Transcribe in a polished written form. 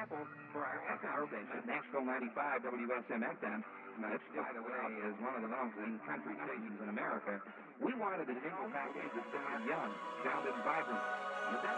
example, for our FM station, Nashville 95 WSM-FM, which, by the way, is one of the longest country stations in America, we wanted a jingle package that sounded young, sounded vibrant.